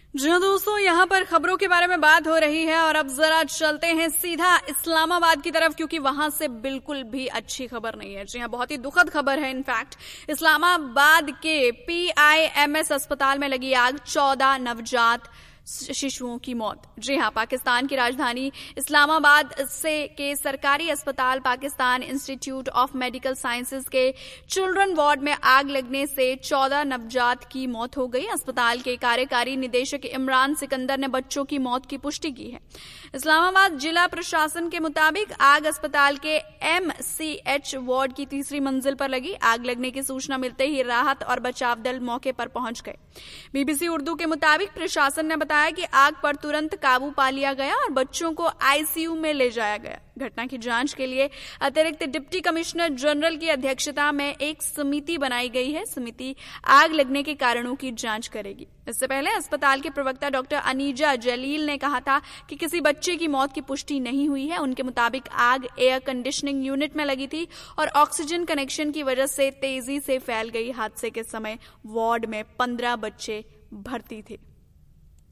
जी हाँ दोस्तों, यहाँ पर खबरों के बारे में बात हो रही है और अब जरा चलते हैं सीधा इस्लामाबाद की तरफ, क्योंकि वहां से बिल्कुल भी अच्छी खबर नहीं है। जी हाँ, बहुत ही दुखद खबर है। इनफैक्ट इस्लामाबाद के PIMS अस्पताल में लगी आग, 14 नवजात शिशुओं की मौत। जी हाँ, पाकिस्तान की राजधानी इस्लामाबाद के सरकारी अस्पताल Pakistan institute of medical sciences के चिल्ड्रन वार्ड में आग लगने से 14 नवजात की मौत हो गई। अस्पताल के कार्यकारी निदेशक इमरान सिकंदर ने बच्चों की मौत की पुष्टि की है। इस्लामाबाद जिला प्रशासन के मुताबिक आग अस्पताल के MCH वार्ड की तीसरी मंजिल पर लगी। आग लगने की सूचना मिलते ही राहत और बचाव दल मौके पर पहुंच गए। BBC उर्दू के मुताबिक प्रशासन ने बताया कि आग पर तुरंत काबू पा लिया गया और बच्चों को ICU में ले जाया गया। घटना की जांच के लिए अतिरिक्त डिप्टी कमिश्नर जनरल की अध्यक्षता में एक समिति बनाई गई है। समिति आग लगने के कारणों की जांच करेगी। इससे पहले अस्पताल के प्रवक्ता डॉक्टर अनीजा जलील ने कहा था कि किसी बच्चे की मौत की पुष्टि नहीं हुई है। उनके मुताबिक आग एयर कंडीशनिंग यूनिट में लगी थी और ऑक्सीजन कनेक्शन की वजह से तेजी से फैल गई। हादसे के समय वार्ड में 15 बच्चे भर्ती थे।